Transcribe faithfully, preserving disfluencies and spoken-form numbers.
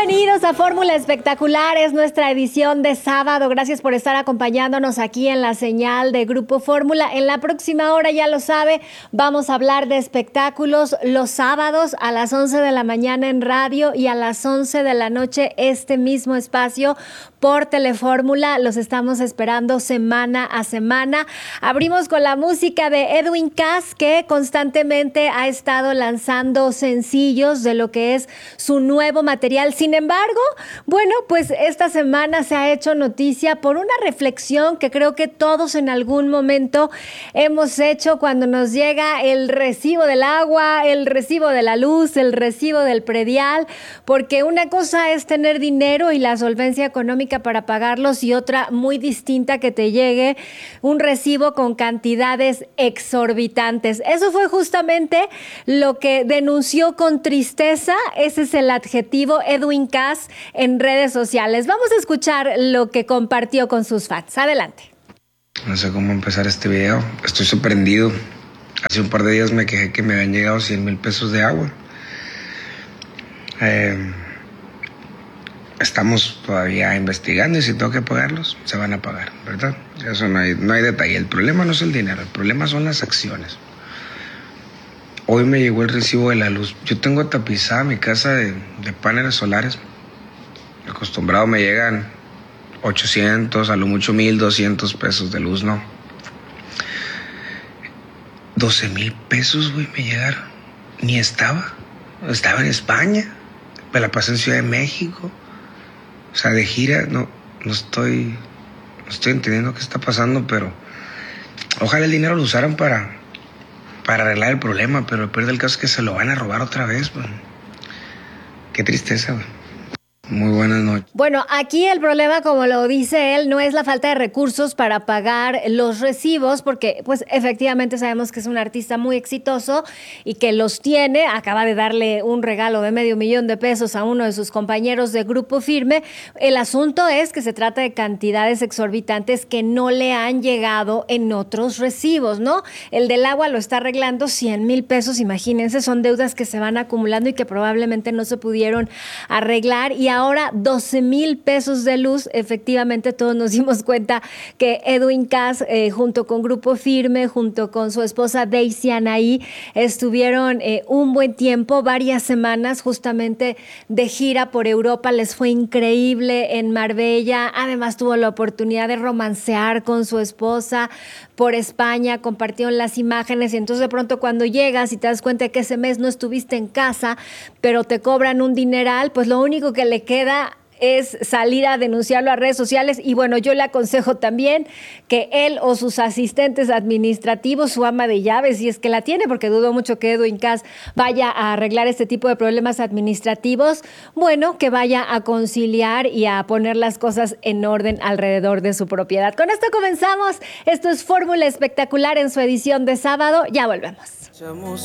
Bienvenidos a Fórmula Espectacular, es nuestra edición de sábado. Gracias por estar acompañándonos aquí en la señal de Grupo Fórmula. En la próxima hora, ya lo sabe, vamos a hablar de espectáculos los sábados a las once de la mañana en radio y a las once de la noche este mismo espacio por Telefórmula. Los estamos esperando semana a semana. Abrimos con la música de Edwin Cass, que constantemente ha estado lanzando sencillos de lo que es su nuevo material. Sin embargo, bueno, pues esta semana se ha hecho noticia por una reflexión que creo que todos en algún momento hemos hecho cuando nos llega el recibo del agua, el recibo de la luz, el recibo del predial, porque una cosa es tener dinero y la solvencia económica para pagarlos y otra muy distinta que te llegue un recibo con cantidades exorbitantes. Eso fue justamente lo que denunció con tristeza, ese es el adjetivo, Edwin Cass en redes sociales. Vamos a escuchar lo que compartió con sus fans. Adelante. No sé cómo empezar este video. Estoy sorprendido. Hace un par de días me quejé que me habían llegado cien mil pesos de agua. Eh, estamos todavía investigando y si tengo que pagarlos, se van a pagar, ¿verdad? Eso no hay, no hay detalle. El problema no es el dinero, el problema son las acciones. Hoy me llegó el recibo de la luz. Yo tengo tapizada mi casa de, de paneles solares. Acostumbrado me llegan ochocientos, a lo mucho mil doscientos pesos de luz, ¿no? doce mil pesos, güey, me llegaron. Ni estaba. Estaba en España. Me la pasé en Ciudad de México. O sea, de gira, no, no estoy, no estoy entendiendo qué está pasando, pero ojalá el dinero lo usaran para, para arreglar el problema, pero el peor del caso es que se lo van a robar otra vez, güey. Qué tristeza, güey. Muy buenas noches. Bueno, aquí el problema, como lo dice él, no es la falta de recursos para pagar los recibos, porque pues efectivamente sabemos que es un artista muy exitoso y que los tiene. Acaba de darle un regalo de medio millón de pesos a uno de sus compañeros de Grupo Firme. El asunto es que se trata de cantidades exorbitantes que no le han llegado en otros recibos, ¿no? El del agua lo está arreglando cien mil pesos, imagínense, son deudas que se van acumulando y que probablemente no se pudieron arreglar. Y ahora doce mil pesos de luz. Efectivamente, todos nos dimos cuenta que Edwin Cass, eh, junto con Grupo Firme, junto con su esposa Daisy Anaí, estuvieron eh, un buen tiempo, varias semanas justamente de gira por Europa. Les fue increíble en Marbella. Además, tuvo la oportunidad de romancear con su esposa por España, compartieron las imágenes y entonces de pronto cuando llegas y te das cuenta que ese mes no estuviste en casa, pero te cobran un dineral, pues lo único que le queda es salir a denunciarlo a redes sociales. Y bueno, yo le aconsejo también que él o sus asistentes administrativos, su ama de llaves, si es que la tiene, porque dudo mucho que Edwin Cass vaya a arreglar este tipo de problemas administrativos, bueno, que vaya a conciliar y a poner las cosas en orden alrededor de su propiedad. Con esto comenzamos. Esto es Fórmula Espectacular en su edición de sábado. Ya volvemos.